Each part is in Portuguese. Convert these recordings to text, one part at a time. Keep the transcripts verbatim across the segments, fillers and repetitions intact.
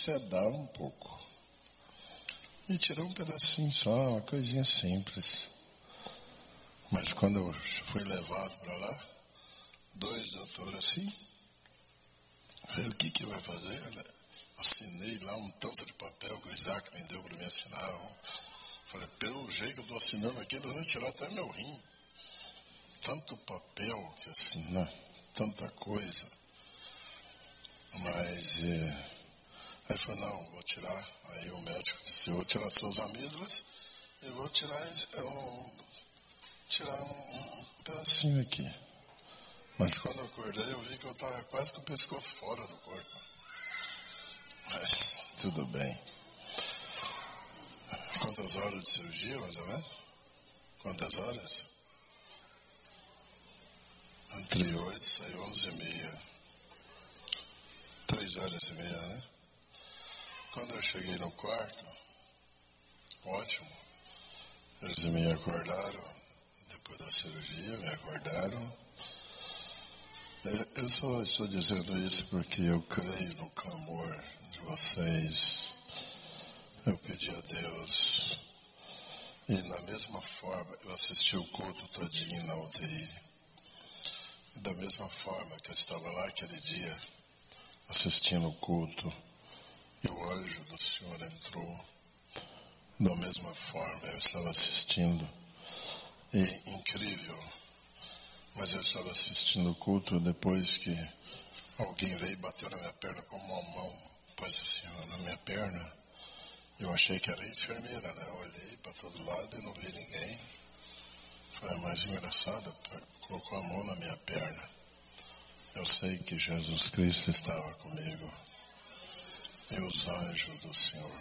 sedar um pouco. E tirar um pedacinho só, uma coisinha simples. Mas quando eu fui levado para lá, dois doutores assim, falei, o que que vai fazer? Assinei lá um tanto de papel que o Isaac me deu para me assinar. Falei, pelo jeito que eu estou assinando aqui, eu vou tirar até meu rim. Tanto papel que assinar, tanta coisa. Mas, é, aí falou, não, vou tirar. Aí o médico disse, eu vou tirar suas amígdalas e vou tirar, um, tirar um, um pedacinho aqui. Mas quando eu acordei, eu vi que eu estava quase com o pescoço fora do corpo. Mas, tudo bem. Quantas horas de cirurgia, mais ou menos? Quantas horas? Entre oito, saiu onze e meia. Três horas e meia, né? Quando eu cheguei no quarto, ótimo. Eles me acordaram, depois da cirurgia, me acordaram. Eu só estou dizendo isso porque eu creio no clamor de vocês. Eu pedi a Deus. E na mesma forma, eu assisti o culto todinho na U T I. E da mesma forma que eu estava lá aquele dia, assistindo o culto, e o anjo do Senhor entrou. Da mesma forma, eu estava assistindo. E incrível. Mas eu estava assistindo o culto depois que alguém veio e bateu na minha perna com uma mão. Pôs assim, na minha perna. Eu achei que era enfermeira, né? Eu olhei para todo lado e não vi ninguém. Foi a mais engraçada, colocou a mão na minha perna. Eu sei que Jesus Cristo estava comigo. E os anjos do Senhor.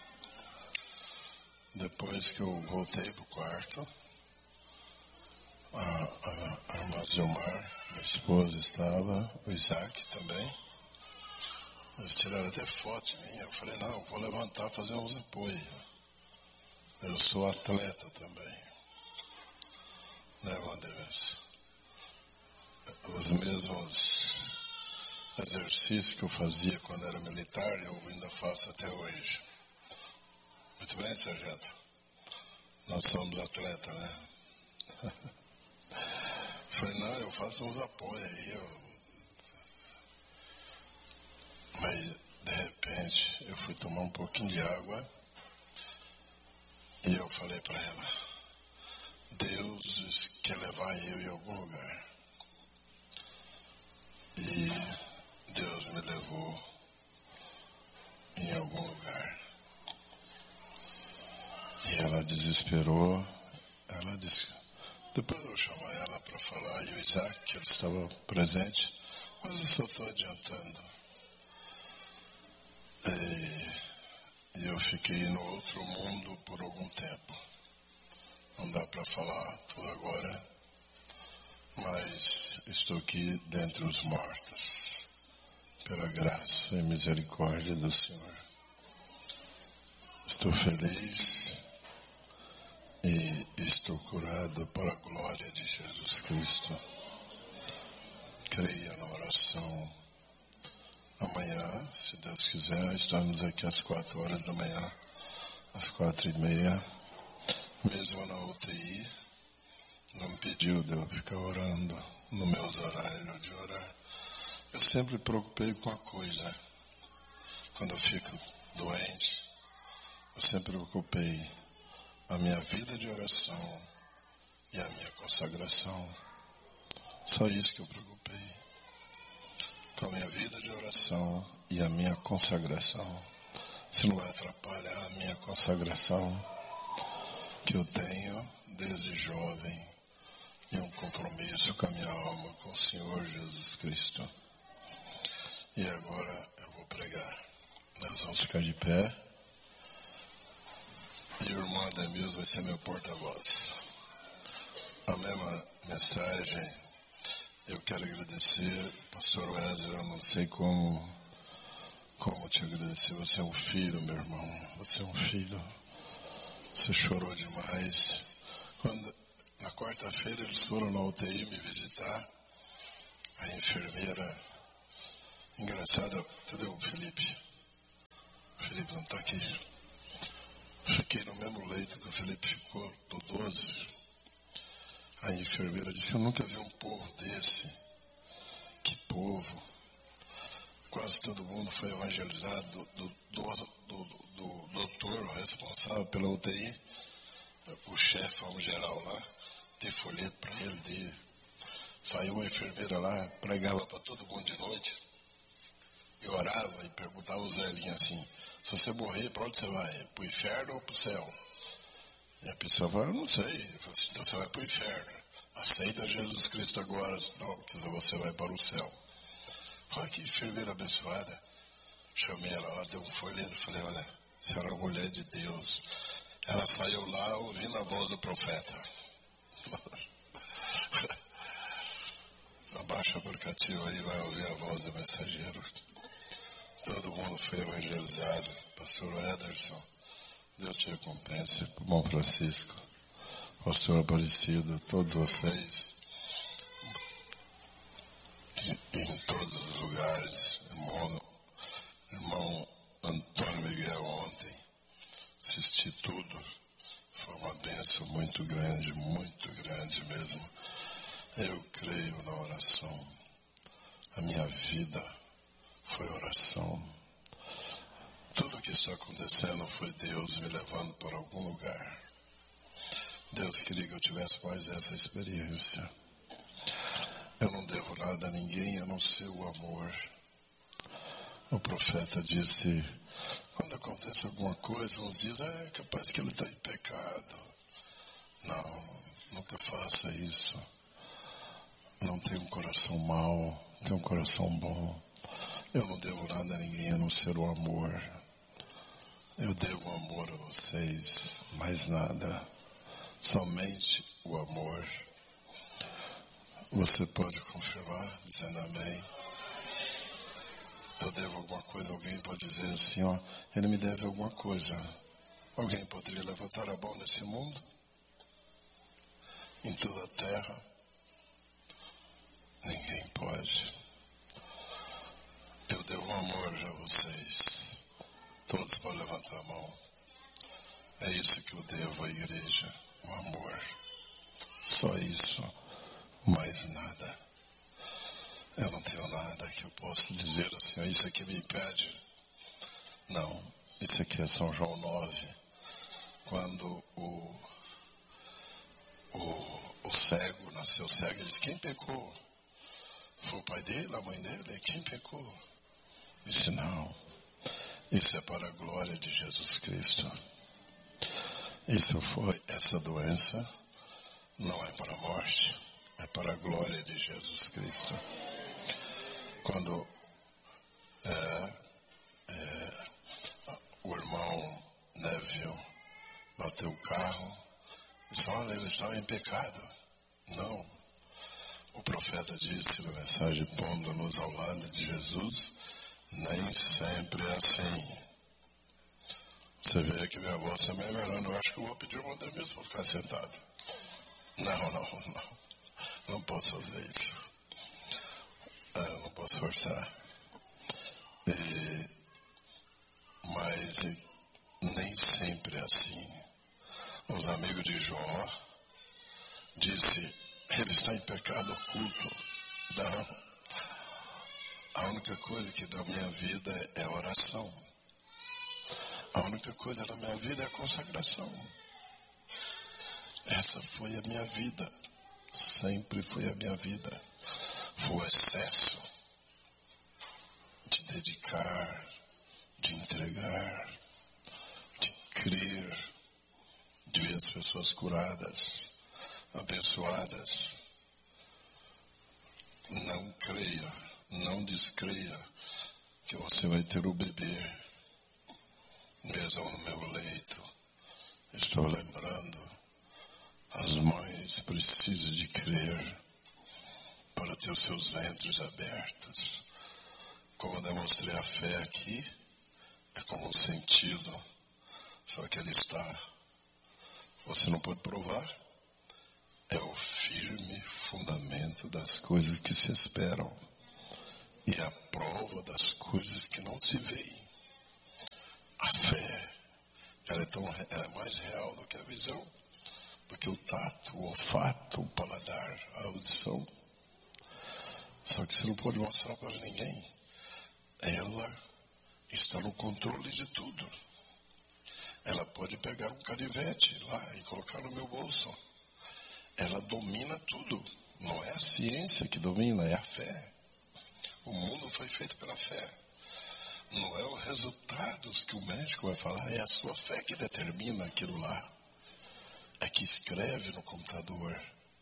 Depois que eu voltei para o quarto, a, a, a irmã Zilmar, minha esposa, estava, o Isaac também. Eles tiraram até foto de mim. Eu falei, não, eu vou levantar, fazer uns apoios. Eu sou atleta também. Né, Wanderers? Os mesmos exercícios que eu fazia quando era militar, eu ainda faço até hoje. Muito bem, sargento? Nós somos atletas, né? Falei, não, eu faço uns apoios aí. Eu... Mas, de repente, eu fui tomar um pouquinho de água e eu falei para ela, Deus quer levar eu em algum lugar. E Deus me levou em algum lugar. E ela desesperou, ela disse, depois eu vou chamar ela para falar, e o Isaac, que ele estava presente, mas eu só estou adiantando. E, e eu fiquei no outro mundo por algum tempo. Não dá para falar tudo agora, mas estou aqui dentre os mortos, pela graça e misericórdia do Senhor. Estou feliz e estou curado para a glória de Jesus Cristo. Creia na oração. Amanhã, se Deus quiser, estamos aqui às quatro horas da manhã, às quatro e meia, mesmo na U T I, não me pediu de eu ficar orando no meus horários de orar. Eu sempre me preocupei com uma coisa, quando eu fico doente, eu sempre me preocupei a minha vida de oração e a minha consagração. Só isso que eu preocupei. Com a minha vida de oração e a minha consagração. Se não vai atrapalhar a minha consagração que eu tenho desde jovem e um compromisso com a minha alma com o Senhor Jesus Cristo. E agora eu vou pregar. Nós vamos ficar de pé. E o irmão Ademilson vai ser meu porta-voz. A mesma mensagem, eu quero agradecer, pastor Wesley, eu não sei como, como te agradecer. Você é um filho, meu irmão. Você é um filho. Você chorou demais. Quando, na quarta-feira eles foram na U T I me visitar, a enfermeira, engraçada, cadê o Felipe? Felipe não está aqui. Fiquei no mesmo leito que o Felipe ficou, do doze. A enfermeira disse, eu nunca vi um povo desse. Que povo. Quase todo mundo foi evangelizado. Do, do, do, do, do doutor responsável pela U T I, o chefão geral lá, ter folheto para ele. De, saiu uma enfermeira lá, pregava para todo mundo de noite. Eu orava e perguntava aos velhinhos assim, se você morrer, para onde você vai? Para o inferno ou para o céu? E a pessoa fala, eu não sei. Eu falo assim, então você vai para o inferno. Aceita Jesus Cristo agora, senão você vai para o céu. Olha que enfermeira abençoada. Chamei ela lá, deu um folheto, falei, olha, a senhora é uma mulher de Deus. Ela saiu lá ouvindo a voz do profeta. Abaixa o aplicativo aí, vai ouvir a voz do mensageiro. Todo mundo foi evangelizado. Pastor Ederson, Deus te recompense. Irmão Francisco, Pastor Aparecido, todos vocês, em todos os lugares. Irmão, irmão Antônio Miguel, ontem, assisti tudo. Foi uma bênção muito grande, muito grande mesmo. Eu creio na oração. A minha vida foi oração. Tudo que está acontecendo foi Deus me levando para algum lugar. Deus queria que eu tivesse mais essa experiência. Eu não devo nada a ninguém a não ser o amor. O profeta disse, quando acontece alguma coisa, uns dizem, ah, é capaz que ele está em pecado. Não, nunca faça isso. Não tenha um coração mau, tenha um coração bom. Eu não devo nada a ninguém a não ser o amor. Eu devo amor a vocês, mais nada. Somente o amor. Você pode confirmar, dizendo amém. Eu devo alguma coisa, alguém pode dizer assim, ó, ele me deve alguma coisa. Alguém poderia levantar a mão nesse mundo? Em toda a terra? Ninguém pode. Eu devo amor a vocês. Todos podem levantar a mão. É isso que eu devo à igreja. O amor. Só isso. Mais nada. Eu não tenho nada que eu possa dizer assim, isso aqui me impede. Não. Isso aqui é São João nove. Quando o, o, o cego nasceu cego, ele disse, quem pecou? Foi o pai dele, a mãe dele? Quem pecou? Disse, não, isso é para a glória de Jesus Cristo. Isso foi, essa doença não é para a morte, é para a glória de Jesus Cristo. Quando é, é, o irmão Neville bateu o carro, disse, olha, ele estava em pecado. Não. O profeta disse na mensagem, pondo-nos ao lado de Jesus, nem sempre é assim. Você vê que minha voz também é melhor. Eu acho que eu vou pedir uma vez mesmo para ficar sentado. Não, não, não. Não posso fazer isso. Eu não posso forçar. E, mas nem sempre é assim. Os amigos de Jó disse, ele está em pecado oculto. Não. A única coisa que da minha vida é oração. A única coisa da minha vida é a consagração. Essa foi a minha vida. Sempre foi a minha vida. Foi o excesso de dedicar, de entregar, de crer, de ver as pessoas curadas, abençoadas. Não creia, não descreia que você vai ter o bebê. Mesmo no meu leito, estou lembrando, as mães precisam de crer para ter os seus ventres abertos. Como eu demonstrei a fé aqui, é como um sentido, só que ele está, você não pode provar, é o firme fundamento das coisas que se esperam e a prova das coisas que não se veem. A ela é, tão, ela é mais real do que a visão, do que o tato, o olfato, o paladar, a audição. Só que você não pode mostrar para ninguém. Ela está no controle de tudo. Ela pode pegar um canivete lá e colocar no meu bolso. Ela domina tudo. Não é a ciência que domina, é a fé. O mundo foi feito pela fé. Não é os resultados que o médico vai falar, é a sua fé que determina aquilo lá. É que escreve no computador.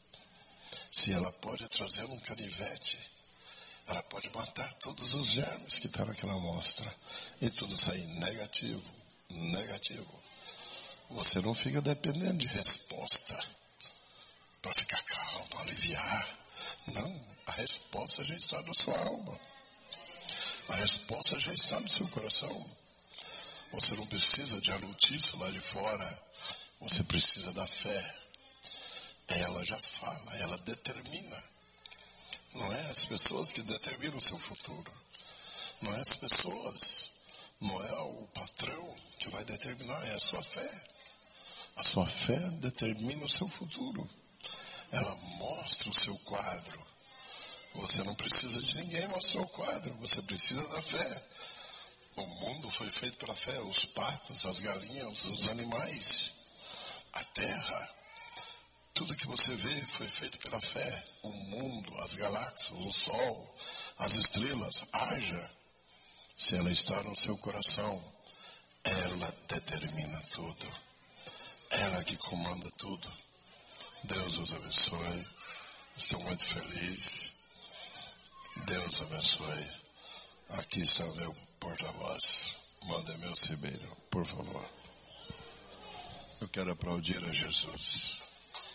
Se ela pode trazer um canivete, ela pode matar todos os germes que estão naquela amostra. E tudo sair negativo, negativo. Você não fica dependendo de resposta para ficar calmo, aliviar. Não, a resposta já está na sua alma. A resposta já está no seu coração. Você não precisa de a notícia lá de fora. Você precisa da fé. Ela já fala, ela determina. Não é as pessoas que determinam o seu futuro. Não é as pessoas, não é o patrão que vai determinar, é a sua fé. A sua fé determina o seu futuro. Ela mostra o seu quadro. Você não precisa de ninguém mostrar o quadro, você precisa da fé. O mundo foi feito pela fé, os patos, as galinhas, os animais, a terra. Tudo que você vê foi feito pela fé. O mundo, as galáxias, o sol, as estrelas, haja. Se ela está no seu coração, ela determina tudo. Ela que comanda tudo. Deus os abençoe. Estou muito feliz. Deus abençoe. Aqui está o meu porta-voz. Manda meu Ribeiro, por favor. Eu quero aplaudir a Jesus.